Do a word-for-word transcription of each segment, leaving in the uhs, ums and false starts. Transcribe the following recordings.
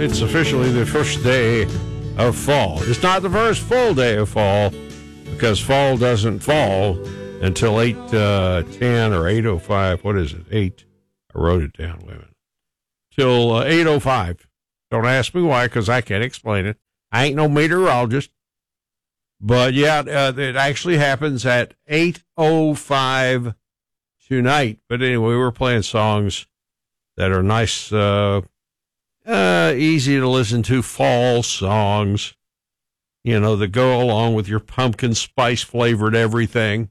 it's officially the first day of fall. It's not the first full day of fall because fall doesn't fall until eight ten or eight oh five. What is it? eight. I wrote it down. Wait a minute. Till uh, eight oh five. Don't ask me why, because I can't explain it. I ain't no meteorologist. But, yeah, uh, it actually happens at eight oh five tonight. But anyway, we're playing songs that are nice, uh, uh, easy to listen to fall songs, you know, that go along with your pumpkin spice flavored everything.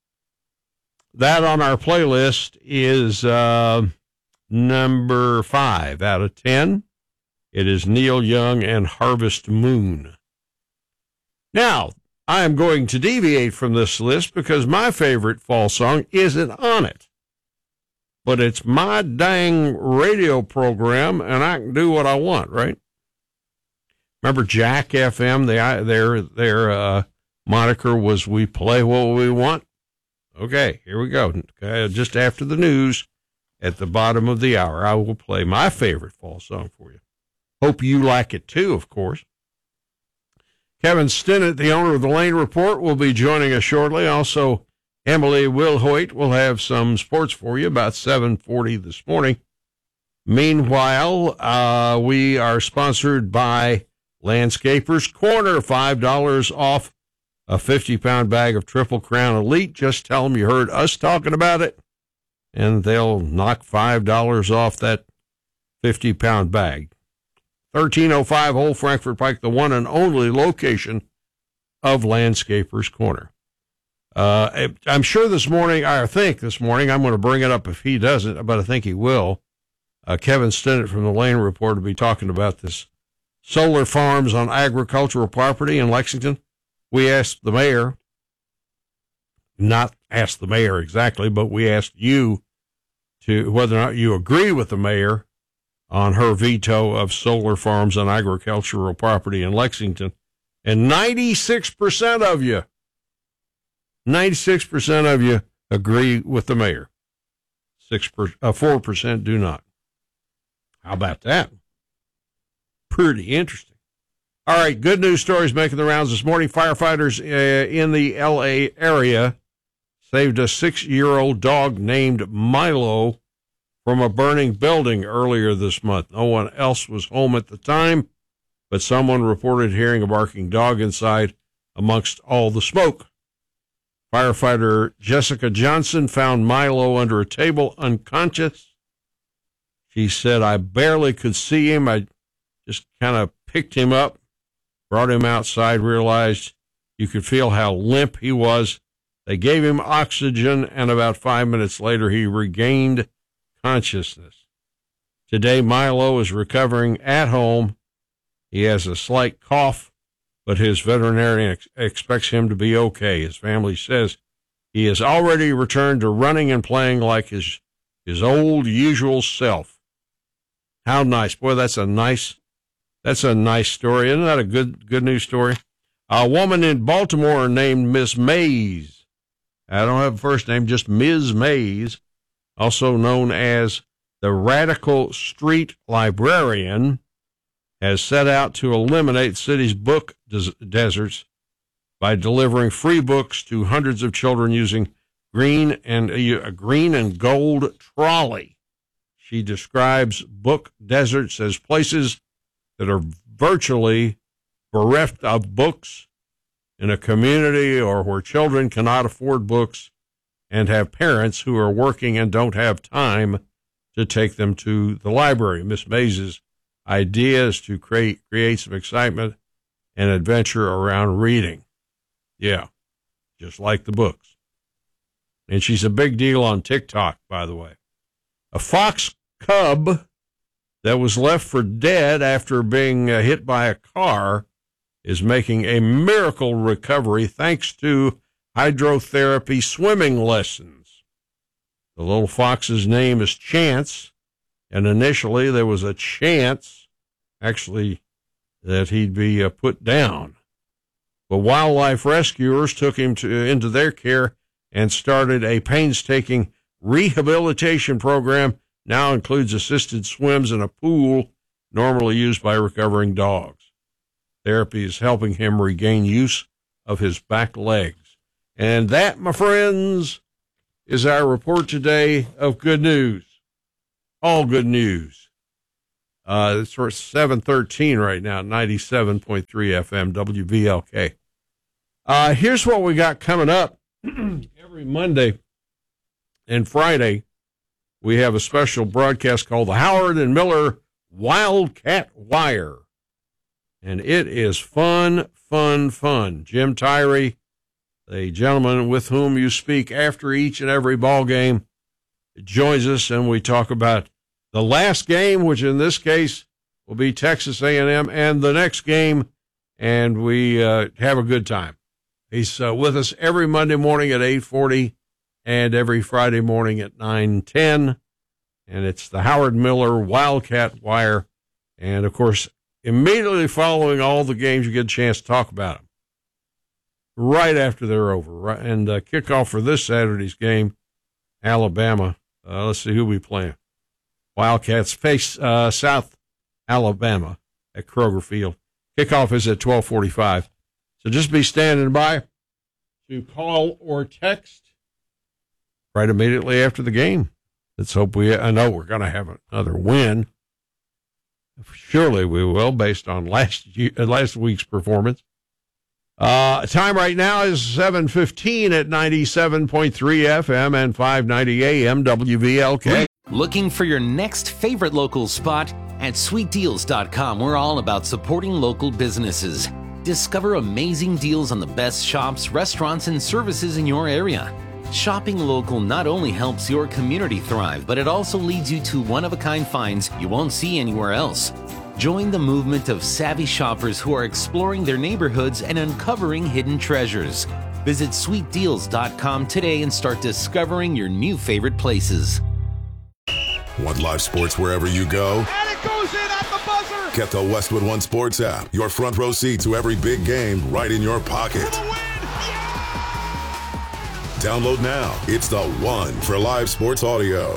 That on our playlist is uh, number five out of ten. It is Neil Young and Harvest Moon. Now, I am going to deviate from this list because my favorite fall song isn't on it. But it's my dang radio program, and I can do what I want, right? Remember Jack F M? They, their their uh, moniker was "We Play What We Want." Okay, here we go. Uh, just after the news, at the bottom of the hour, I will play my favorite fall song for you. Hope you like it too, of course. Kevin Stinnett, the owner of the Lane Report, will be joining us shortly. Also, Emily Wilhoit will have some sports for you about seven forty this morning. Meanwhile, uh, we are sponsored by Landscapers Corner, five dollars off a fifty-pound bag of Triple Crown Elite. Just tell them you heard us talking about it, and they'll knock five dollars off that fifty-pound bag. thirteen oh five Old Frankfort Pike, the one and only location of Landscapers Corner. Uh, I'm sure this morning, I think this morning, I'm going to bring it up if he doesn't, but I think he will. Uh, Kevin Stinnett from the Lane Report will be talking about this solar farms on agricultural property in Lexington. We asked the mayor, not asked the mayor exactly, but we asked you to whether or not you agree with the mayor on her veto of solar farms on agricultural property in Lexington. And ninety-six percent of you, ninety-six percent of you agree with the mayor. Six per, uh, four percent do not. How about that? Pretty interesting. All right, good news stories making the rounds this morning. Firefighters uh, in the L A area saved a six-year-old dog named Milo from a burning building earlier this month. No one else was home at the time, but someone reported hearing a barking dog inside amongst all the smoke. Firefighter Jessica Johnson found Milo under a table unconscious. She said, "I barely could see him. I just kind of picked him up, brought him outside, realized you could feel how limp he was. They gave him oxygen, and about five minutes later, he regained consciousness. Today, Milo is recovering at home. He has a slight cough, but his veterinarian ex- expects him to be okay. His family says he has already returned to running and playing like his his old usual self." How nice. Boy, that's a nice, that's a nice story. Isn't that a good, good news story? A woman in Baltimore named Miss Mays. I don't have a first name, just Miz Mays, also known as the Radical Street Librarian, has set out to eliminate the city's book des- deserts by delivering free books to hundreds of children using green and uh, a green and gold trolley. She describes book deserts as places that are virtually bereft of books in a community or where children cannot afford books and have parents who are working and don't have time to take them to the library. Miss Mays' idea is to create, create some excitement and adventure around reading. Yeah, just like the books. And she's a big deal on TikTok, by the way. A fox cub that was left for dead after being uh, hit by a car is making a miracle recovery thanks to hydrotherapy swimming lessons. The little fox's name is Chance, and initially there was a chance, actually, that he'd be uh, put down. But wildlife rescuers took him to, into their care and started a painstaking rehabilitation program. Now includes assisted swims in a pool normally used by recovering dogs. Therapy is helping him regain use of his back legs. And that, my friends, is our report today of good news. All good news. Uh, it's for seven thirteen right now, ninety-seven point three F M, W V L K. Uh, here's what we got coming up. Every Monday and Friday, we have a special broadcast called the Howard and Miller Wildcat Wire. And it is fun, fun, fun. Jim Tyree, the gentleman with whom you speak after each and every ball game, joins us, and we talk about the last game, which in this case will be Texas A and M, and the next game, and we uh, have a good time. He's uh, with us every Monday morning at eight forty and every Friday morning at nine ten, and it's the Howard Miller Wildcat Wire. And, of course, immediately following all the games, you get a chance to talk about them right after they're over. Right? And uh, kickoff for this Saturday's game, Alabama. Uh, let's see who we playing. Wildcats face uh, South Alabama at Kroger Field. Kickoff is at twelve forty-five. So just be standing by to call or text right immediately after the game. Let's hope we, I know we're going to have another win. Surely we will, based on last year, last week's performance. Uh, time right now is seven fifteen at ninety-seven point three F M and five ninety A M W V L K. Looking for your next favorite local spot? At sweet deals dot com, we're all about supporting local businesses. Discover amazing deals on the best shops, restaurants, and services in your area. Shopping local not only helps your community thrive, but it also leads you to one-of-a-kind finds you won't see anywhere else. Join the movement of savvy shoppers who are exploring their neighborhoods and uncovering hidden treasures. Visit sweet deals dot com today and start discovering your new favorite places. Want live sports wherever you go? And it goes in at the buzzer! Get the Westwood One Sports app. Your front row seat to every big game right in your pocket. For the win! Yeah! Download now. It's the one for live sports audio.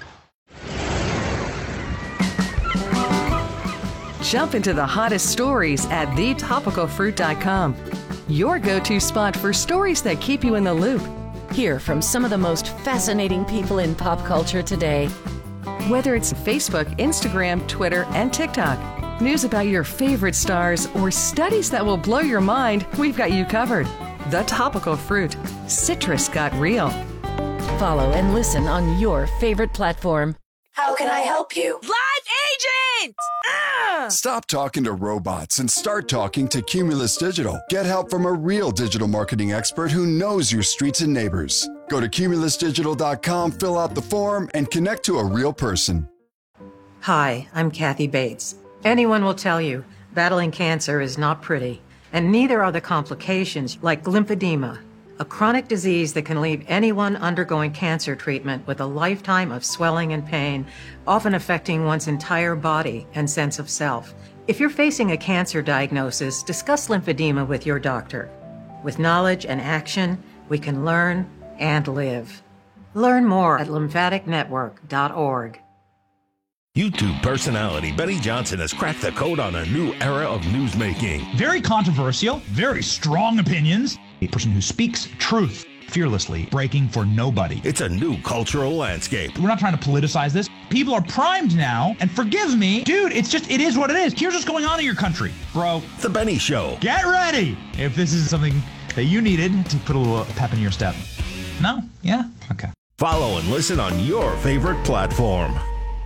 Jump into the hottest stories at the topical fruit dot com. Your go-to spot for stories that keep you in the loop. Hear from some of the most fascinating people in pop culture today. Whether it's Facebook, Instagram, Twitter, and TikTok, news about your favorite stars, or studies that will blow your mind, we've got you covered. The Topical Fruit. Citrus got real. Follow and listen on your favorite platform. How can I help you? Live agent! Ah! Stop talking to robots and start talking to Cumulus Digital. Get help from a real digital marketing expert who knows your streets and neighbors. Go to cumulus digital dot com, fill out the form, and connect to a real person. Hi, I'm Kathy Bates. Anyone will tell you battling cancer is not pretty, and neither are the complications like lymphedema, a chronic disease that can leave anyone undergoing cancer treatment with a lifetime of swelling and pain, often affecting one's entire body and sense of self. If you're facing a cancer diagnosis, discuss lymphedema with your doctor. With knowledge and action, we can learn and live. Learn more at lymphatic network dot org. YouTube personality Benny Johnson has cracked the code on a new era of newsmaking. Very controversial, very strong opinions. A person who speaks truth fearlessly, breaking for nobody. It's a new cultural landscape. We're not trying to politicize this. People are primed now, and forgive me, dude, it's just, it is what it is. Here's what's going on in your country, bro. The Benny Show. Get ready if this is something that you needed to put a little pep in your step. No? Yeah? Okay. Follow and listen on your favorite platform.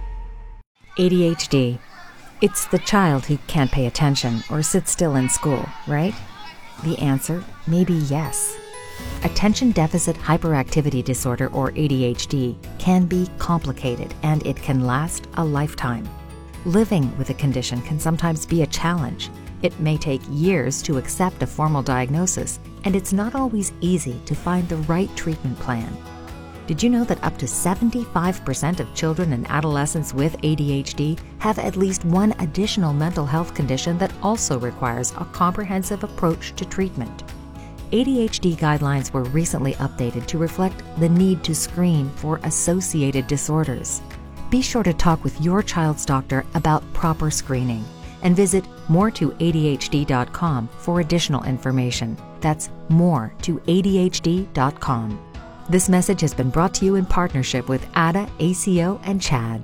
A D H D. It's the child who can't pay attention or sit still in school, right? The answer may be yes. Attention Deficit Hyperactivity Disorder, or A D H D, can be complicated and it can last a lifetime. Living with a condition can sometimes be a challenge. It may take years to accept a formal diagnosis, and it's not always easy to find the right treatment plan. Did you know that up to seventy-five percent of children and adolescents with A D H D have at least one additional mental health condition that also requires a comprehensive approach to treatment? A D H D guidelines were recently updated to reflect the need to screen for associated disorders. Be sure to talk with your child's doctor about proper screening and visit more to A D H D dot com for additional information. That's more to A D H D dot com. This message has been brought to you in partnership with A D A, A C O, and CHAD.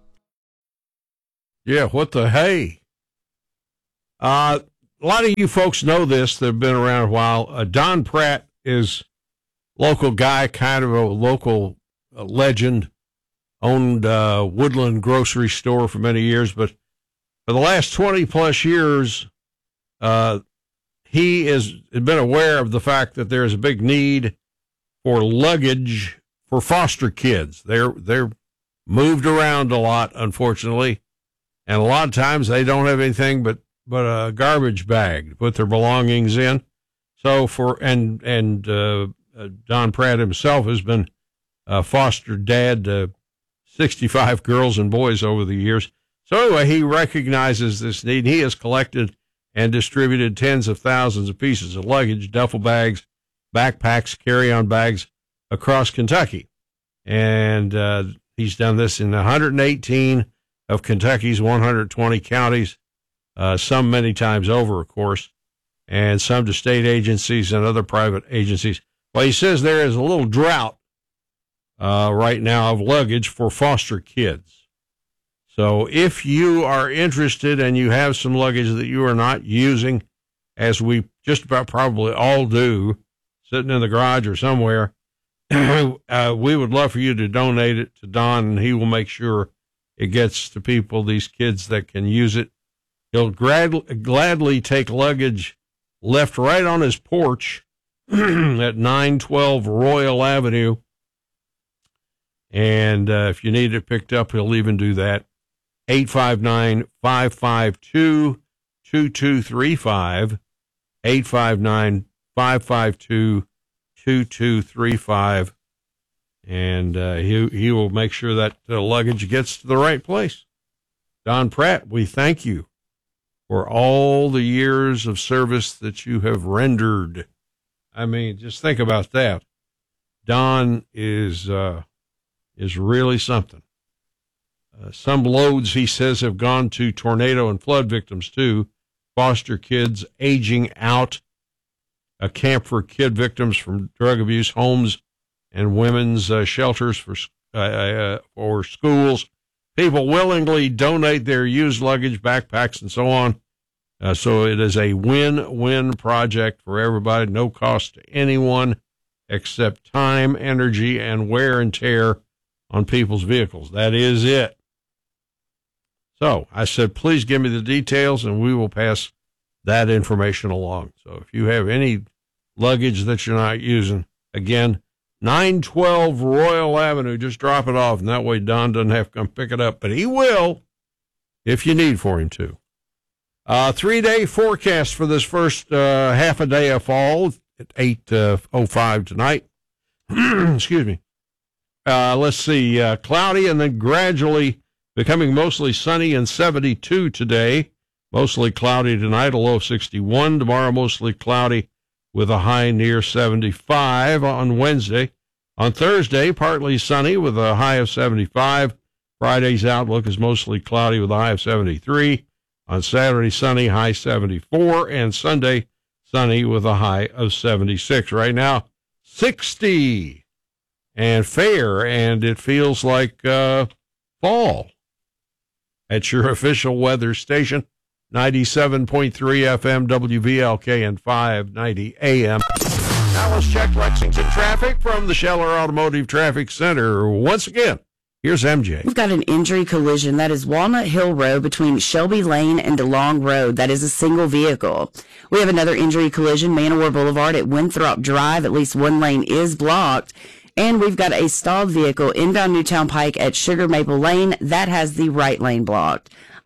Yeah, what the hey? Uh, a lot of you folks know this that have been around a while. Uh, Don Pratt is local guy, kind of a local uh, legend, owned uh, Woodland grocery store for many years, but for the last twenty plus years, uh, he has been aware of the fact that there's a big need for luggage for foster kids. They're, they're moved around a lot, unfortunately, and a lot of times they don't have anything but, but a garbage bag to put their belongings in. So for, and, and, uh, Don Pratt himself has been a foster dad to sixty-five girls and boys over the years. So anyway, he recognizes this need. He has collected and distributed tens of thousands of pieces of luggage, duffel bags, backpacks, carry-on bags across Kentucky. And uh, he's done this in one hundred eighteen of Kentucky's one hundred twenty counties, uh, some many times over, of course, and some to state agencies and other private agencies. Well, he says there is a little drought uh, right now of luggage for foster kids. So if you are interested and you have some luggage that you are not using, as we just about probably all do, sitting in the garage or somewhere, uh, we would love for you to donate it to Don, and he will make sure it gets to people, these kids that can use it. He'll grad- gladly take luggage left right on his porch at nine twelve Royal Avenue. And uh, if you need it picked up, he'll even do that. eight five nine, five five two, two two three five. eight five nine, five five two, two two three five. And uh, he, he will make sure that uh, luggage gets to the right place. Don Pratt, we thank you for all the years of service that you have rendered. I mean, just think about that. Don is uh, is really something. Uh, some loads, he says, have gone to tornado and flood victims, too. Foster kids aging out. A camp for kid victims from drug abuse, homes and women's uh, shelters for, uh, uh, for schools. People willingly donate their used luggage, backpacks, and so on. Uh, so it is a win-win project for everybody, no cost to anyone except time, energy, and wear and tear on people's vehicles. That is it. So I said, please give me the details, and we will pass that information along. So if you have any luggage that you're not using, again, nine twelve Royal Avenue, just drop it off, and that way Don doesn't have to come pick it up, but he will if you need for him to. Uh, three-day forecast for this first uh, half a day of fall at eight oh five tonight. Excuse me. Uh, let's see, uh, cloudy and then gradually becoming mostly sunny and seventy-two today. Mostly cloudy tonight, a low of sixty-one. Tomorrow, mostly cloudy with a high near seventy-five on Wednesday. On Thursday, partly sunny with a high of seventy-five. Friday's outlook is mostly cloudy with a high of seventy-three. On Saturday, sunny, high seventy-four, and Sunday, sunny with a high of seventy-six. Right now, sixty and fair, and it feels like uh, fall at your official weather station, ninety-seven point three F M W V L K and five ninety A M. Now let's check Lexington traffic from the Scheller Automotive Traffic Center. Once again, here's M J. We've got an injury collision. That is Walnut Hill Road between Shelby Lane and DeLong Road. That is a single vehicle. We have another injury collision, Manowar Boulevard at Winthrop Drive. At least one lane is blocked. And we've got a stalled vehicle inbound Newtown Pike at Sugar Maple Lane. That has the right lane blocked.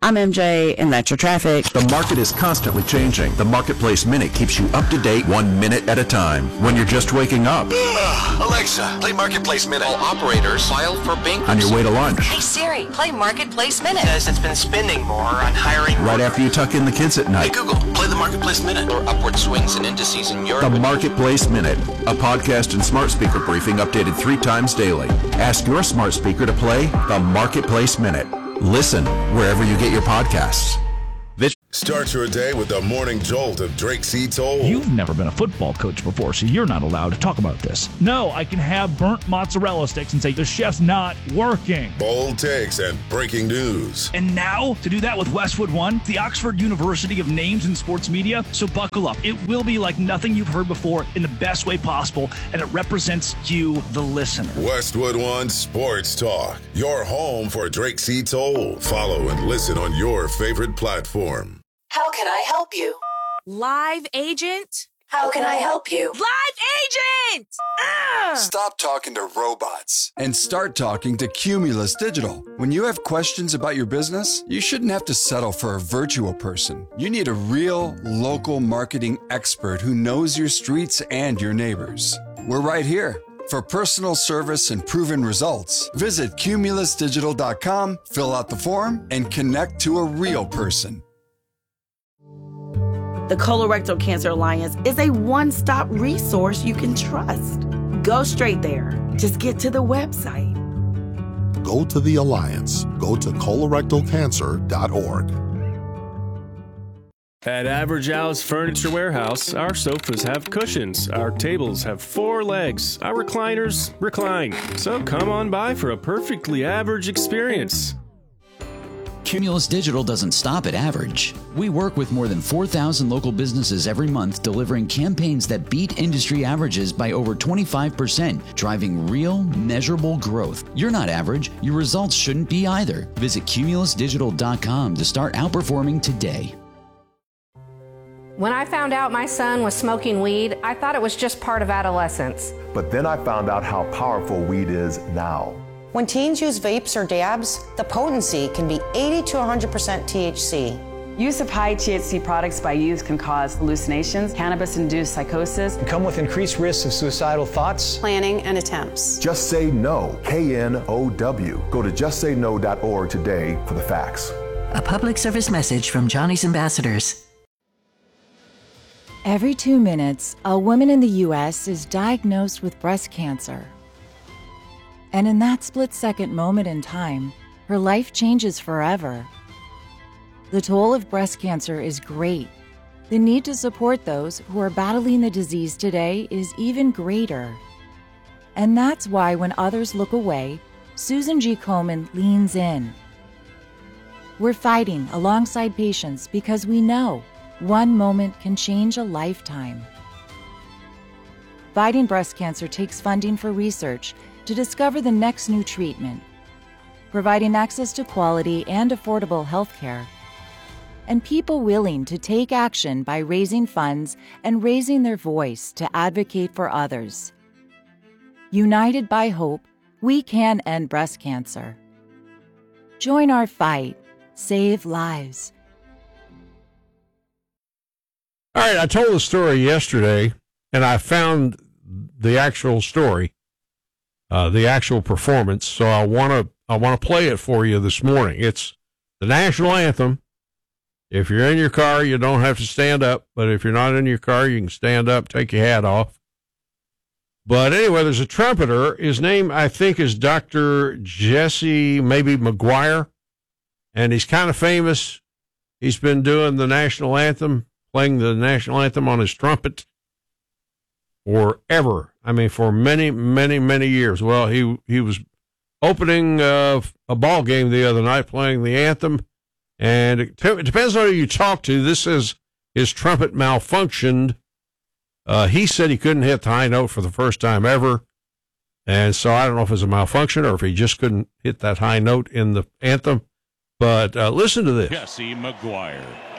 I'm M J, and that's your traffic. The market is constantly changing. The Marketplace Minute keeps you up to date one minute at a time when you're just waking up. Alexa, play Marketplace Minute. All operators file for bankruptcy. On your way to lunch. Hey Siri, play Marketplace Minute. Says it's been spending more on hiring. Right after you tuck in the kids at night. Hey Google, play the Marketplace Minute. Or upward swings and indices in Europe. The Marketplace Minute, a podcast and smart speaker briefing updated three times daily. Ask your smart speaker to play the Marketplace Minute. Listen wherever you get your podcasts. Start your day with the morning jolt of Drake C. Toll. You've never been a football coach before, so you're not allowed to talk about this. No, I can have burnt mozzarella sticks and say the chef's not working. Bold takes and breaking news. And now, to do that with Westwood One, the Oxford University of names in sports media. So buckle up. It will be like nothing you've heard before in the best way possible, and it represents you, the listener. Westwood One Sports Talk, your home for Drake C. Toll. Follow and listen on your favorite platform. How can I help you? Live agent? How can I help you? Live agent! Ah! Stop talking to robots and start talking to Cumulus Digital. When you have questions about your business, you shouldn't have to settle for a virtual person. You need a real local marketing expert who knows your streets and your neighbors. We're right here. For personal service and proven results, visit cumulus digital dot com, fill out the form, and connect to a real person. The Colorectal Cancer Alliance is a one-stop resource you can trust. Go straight there. Just get to the website. Go to the Alliance. Go to colorectal cancer dot org. At Average Al's Furniture Warehouse, our sofas have cushions, our tables have four legs, our recliners recline. So come on by for a perfectly average experience. Cumulus Digital doesn't stop at average. We work with more than four thousand local businesses every month, delivering campaigns that beat industry averages by over twenty-five percent, driving real, measurable growth. You're not average. Your results shouldn't be either. Visit cumulus digital dot com to start outperforming today. When I found out my son was smoking weed, I thought it was just part of adolescence. But then I found out how powerful weed is now. When teens use vapes or dabs, the potency can be eighty to one hundred percent T H C. Use of high T H C products by youth can cause hallucinations, cannabis-induced psychosis, and come with increased risks of suicidal thoughts, planning, and attempts. Just Say No, K N O W. Go to just say no dot org today for the facts. A public service message from Johnny's Ambassadors. Every two minutes, a woman in the U S is diagnosed with breast cancer. And in that split-second moment in time, her life changes forever. The toll of breast cancer is great. The need to support those who are battling the disease today is even greater. And that's why when others look away, Susan G. Komen leans in. We're fighting alongside patients because we know one moment can change a lifetime. Fighting breast cancer takes funding for research to discover the next new treatment, providing access to quality and affordable health care, and people willing to take action by raising funds and raising their voice to advocate for others. United by hope, we can end breast cancer. Join our fight. Save lives. All right, I told the story yesterday, and I found the actual story. Uh, the actual performance, so I want to I want to play it for you this morning. It's the national anthem. If you're in your car, you don't have to stand up, but if you're not in your car, you can stand up, take your hat off. But anyway, there's a trumpeter. His name, I think, is Doctor Jesse, maybe McGuire, and he's kind of famous. He's been doing the national anthem, playing the national anthem on his trumpet forever. I mean, for many, many, many years. Well, he he was opening uh, a ball game the other night, playing the anthem, and it, t- it depends on who you talk to. This is his trumpet malfunctioned. Uh, he said he couldn't hit the high note for the first time ever, and so I don't know if it's a malfunction or if he just couldn't hit that high note in the anthem. But uh, listen to this. Jesse McGuire.